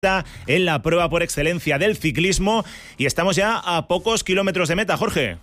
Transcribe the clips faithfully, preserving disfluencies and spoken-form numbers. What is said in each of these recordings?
en la prueba por excelencia del ciclismo, y estamos ya a pocos kilómetros de meta, Jorge.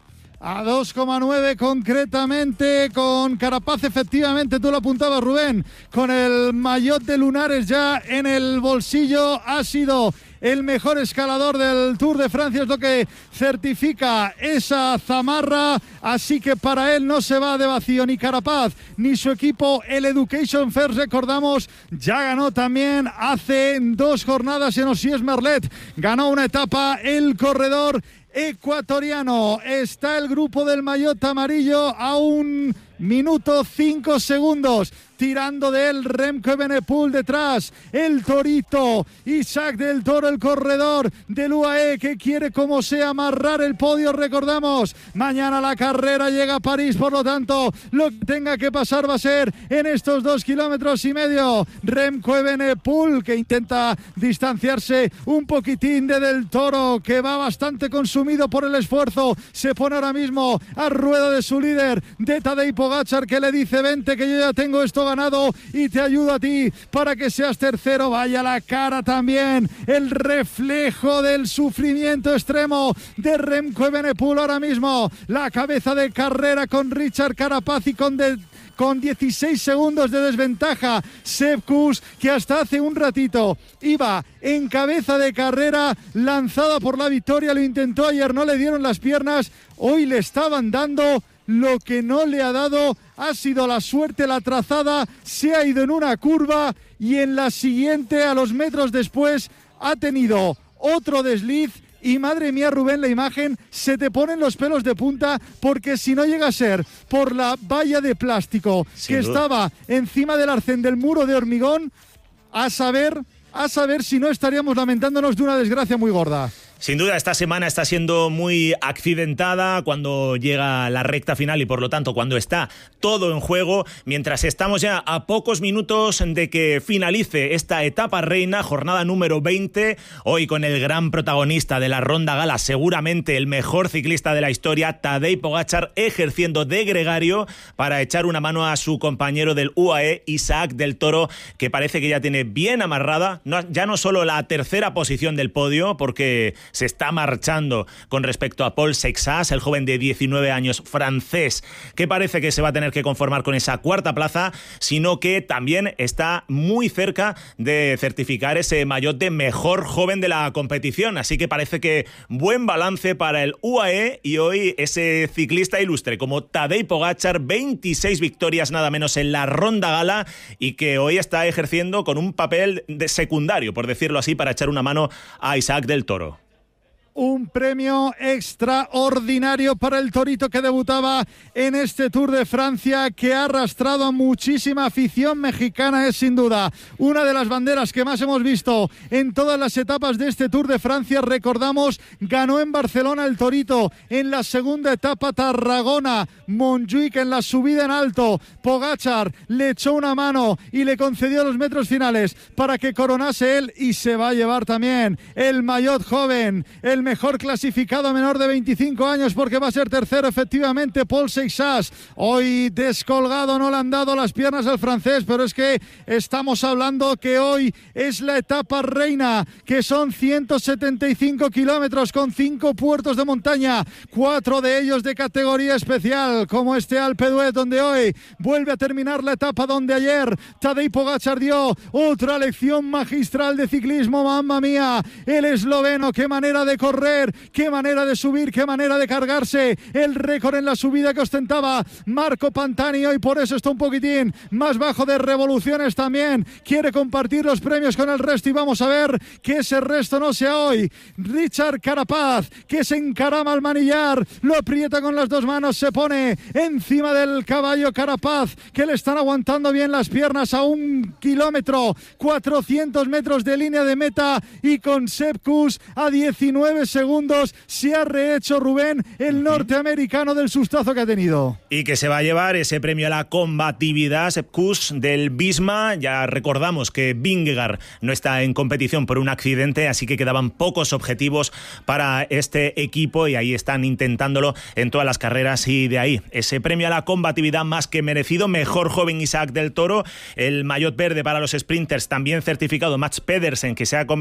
A dos coma nueve concretamente, con Carapaz, efectivamente, tú lo apuntabas, Rubén, con el maillot de lunares ya en el bolsillo. Ha sido el mejor escalador del Tour de Francia, es lo que certifica esa zamarra, así que para él no se va de vacío ni Carapaz ni su equipo. El Education First, recordamos, ya ganó también hace dos jornadas en Osiers-Merlet, ganó una etapa el corredor ecuatoriano. Está el grupo del maillot amarillo a un minuto cinco segundos. Tirando de él Remco Evenepoel detrás, el Torito, Isaac del Toro, el corredor del U A E, que quiere como sea amarrar el podio. Recordamos, mañana la carrera llega a París, por lo tanto lo que tenga que pasar va a ser en estos dos kilómetros y medio. Remco Evenepoel, que intenta distanciarse un poquitín de del Toro, que va bastante consumido por el esfuerzo, se pone ahora mismo a rueda de su líder, de Tadej Pogačar, que le dice: vente que yo ya tengo esto ganado y te ayudo a ti para que seas tercero. Vaya la cara también, el reflejo del sufrimiento extremo de Remco Evenepoel ahora mismo, la cabeza de carrera con Richard Carapaz y con de con dieciséis segundos de desventaja Sepp Kuss, que hasta hace un ratito iba en cabeza de carrera, lanzada por la victoria. Lo intentó ayer, no le dieron las piernas, hoy le estaban dando. Lo que no le ha dado ha sido la suerte. La trazada se ha ido en una curva y en la siguiente, a los metros después, ha tenido otro desliz. Y madre mía, Rubén, la imagen, se te ponen los pelos de punta, porque si no llega a ser por la valla de plástico Sin que duda. estaba encima del arcén del muro de hormigón, a saber, a saber si no estaríamos lamentándonos de una desgracia muy gorda. Sin duda, esta semana está siendo muy accidentada cuando llega la recta final y, por lo tanto, cuando está todo en juego, mientras estamos ya a pocos minutos de que finalice esta etapa reina, jornada número veinte, hoy con el gran protagonista de la Ronda Gala, seguramente el mejor ciclista de la historia, Tadej Pogačar, ejerciendo de gregario para echar una mano a su compañero del U A E, Isaac del Toro, que parece que ya tiene bien amarrada, no, ya no solo la tercera posición del podio, porque se está marchando con respecto a Paul Seixas, el joven de diecinueve años francés, que parece que se va a tener que conformar con esa cuarta plaza, sino que también está muy cerca de certificar ese maillot de mejor joven de la competición. Así que parece que buen balance para el U A E, y hoy ese ciclista ilustre como Tadej Pogačar, veintiséis victorias nada menos en la Ronda Gala, y que hoy está ejerciendo con un papel de secundario, por decirlo así, para echar una mano a Isaac del Toro. Un premio extraordinario para el Torito, que debutaba en este Tour de Francia, que ha arrastrado a muchísima afición mexicana. Es sin duda una de las banderas que más hemos visto en todas las etapas de este Tour de Francia. Recordamos, ganó en Barcelona el Torito en la segunda etapa, Tarragona, Montjuic en la subida en alto. Pogačar le echó una mano y le concedió los metros finales para que coronase él, y se va a llevar también el maillot joven, el mejor clasificado a menor de veinticinco años, porque va a ser tercero efectivamente Paul Seixas. Hoy descolgado, no le han dado las piernas al francés, pero es que estamos hablando que hoy es la etapa reina, que son ciento setenta y cinco kilómetros con cinco puertos de montaña, cuatro de ellos de categoría especial, como este Alpe d'Huez, donde hoy vuelve a terminar la etapa donde ayer Tadej Pogačar dio otra lección magistral de ciclismo. Mamma mía, el esloveno, qué manera de correr, qué manera de subir, qué manera de cargarse el récord en la subida que ostentaba Marco Pantani, y por eso está un poquitín más bajo de revoluciones también. Quiere compartir los premios con el resto, y vamos a ver que ese resto no sea hoy. Richard Carapaz, que se encarama al manillar, lo aprieta con las dos manos, se pone encima del caballo Carapaz, que le están aguantando bien las piernas a un kilómetro, cuatrocientos metros de línea de meta, y con Sepp Kuss a diecinueve tres segundos. Se ha rehecho, Rubén, el norteamericano del sustazo que ha tenido. Y que se va a llevar ese premio a la combatividad, Sepp Kuss, del Visma. Ya recordamos que Vingegaard no está en competición por un accidente, así que quedaban pocos objetivos para este equipo y ahí están intentándolo en todas las carreras, y de ahí ese premio a la combatividad más que merecido. Mejor joven Isaac del Toro, el maillot verde para los sprinters también certificado Mats Pedersen, que se ha